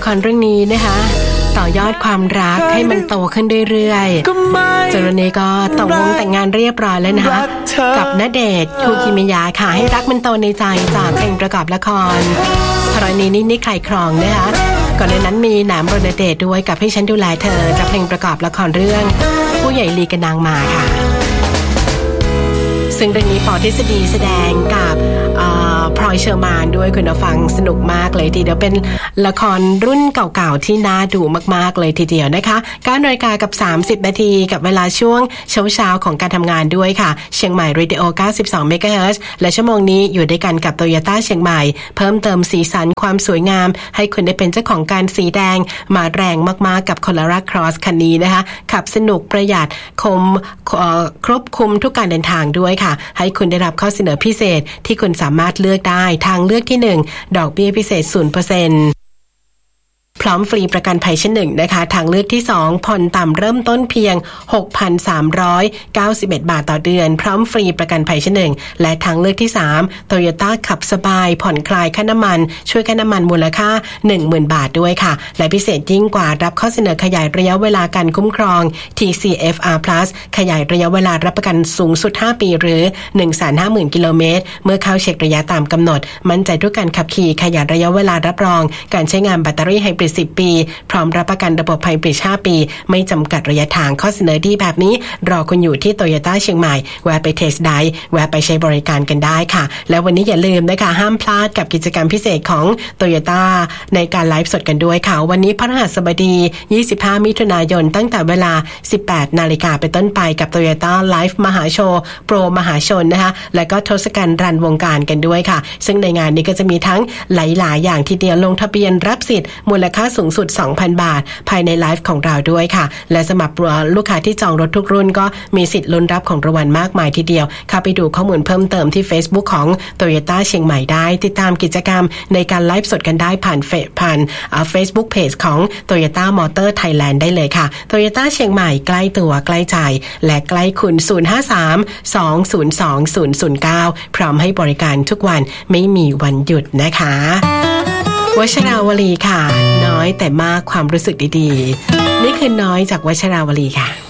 ครเรื่องนี้นะคะต่อยอดความรักให้มันโตขึ้นเรื่อยๆจนวันนี้ก็ตกลงแต่งงานเรียบร้อยแล้วนะคะกับณเดชน์คูกิมิยะค่ะให้รักมันโตในใจจากเพลงประกอบละครกรณีนี้ใครครองนะคะก่อนหน้านั้นมีหนามรณเดชด้วยกับให้ฉันดูแลเธอจากเพลงประกอบละครเรื่องผู้ใหญ่ลีกับนางมาค่ะซึ่งเรื่องนี้ป.ทฤษฎีแสดงกับพลอยเชอร์มานด้วยคุณผู้ฟังสนุกมากเลยทีเดียวเป็นละครรุ่นเก่าๆที่น่าดูมากๆเลยทีเดียวนะคะ9:30 น.กับเวลาช่วงเช้าๆของการทำงานด้วยค่ะเชียงใหม่เรดิโอ92 เมกะเฮิรตซ์และชั่วโมงนี้อยู่ด้วยกันกับโตโยต้าเชียงใหม่เพิ่มเติมสีสันความสวยงามให้คุณได้เป็นเจ้าของการสีแดงมาแรงมากๆกับCorolla Crossคันนี้นะคะขับสนุกประหยัดครบคุมทุกการเดินทางด้วยค่ะให้คุณได้รับข้อเสนอพิเศษที่คุณสามารถเลือกได้ทางเลือกที่1ดอกเบี้ยพิเศษ 0%พร้อมฟรีประกันภัยชั้น1นะคะทางเลือกที่2ผ่อนต่ำเริ่มต้นเพียง 6,391 บาทต่อเดือนพร้อมฟรีประกันภัยชั้น1และทางเลือกที่3 Toyota ขับสบายผ่อนคลายค่าน้ำมันช่วยค่าน้ำมันมูลค่า 10,000 บาทด้วยค่ะและพิเศษยิ่งกว่ารับข้อเสนอขยายระยะเวลาการคุ้มครอง TCFR Plus ขยายระยะเวลารับประกันสูงสุด5ปีหรือ 150,000 กิโลเมตรเมื่อเข้าเช็คระยะตามกำหนดมั่นใจทุกการขับขี่ขยายระยะเวลารับรองการใช้งานแบตเตอรี่ไฮบริด10 ปีพร้อมรับประกันระบบไฮบริด5 ปีไม่จำกัดระยะทางข้อเสนอดีแบบนี้รอคุณอยู่ที่โตโยต้าเชียงใหม่แวะไปเทสไดรฟ์แวะไปใช้บริการกันได้ค่ะและวันนี้อย่าลืมนะคะห้ามพลาดกับกิจกรรมพิเศษของโตโยต้าในการไลฟ์สดกันด้วยค่ะวันนี้พฤหัสบดี25 มิถุนายนตั้งแต่เวลา 18 นาฬิกาเป็นต้นไปกับโตโยต้าไลฟ์มหาโชว์โปรมหาชนนะคะและก็ทศกัณฐ์รันวงการกันด้วยค่ะซึ่งในงานนี้ก็จะมีทั้งหลายๆอย่างทีเดียวลงทะเบียนรับสิทธิ์มูลค่าสูงสุด 2,000 บาทภายในไลฟ์ของเราด้วยค่ะและสำหรับลูกค้าที่จองรถทุกรุ่นก็มีสิทธิ์ลุ้นรับของรางวัลมากมายทีเดียวเข้าไปดูข้อมูลเพิ่มเติมที่ Facebook ของ Toyota เชียงใหม่ได้ติดตามกิจกรรมในการไลฟ์สดกันได้ผ่านFacebook Page ของ Toyota Motor Thailand ได้เลยค่ะ Toyota เชียงใหม่ใกล้ตัวใกล้ใจและใกล้คุณ053-202-009พร้อมให้บริการทุกวันไม่มีวันหยุดนะคะวชราวลีค่ะน้อยแต่มากความรู้สึกดีๆนี่คือน้อยจากวชราวลีค่ะ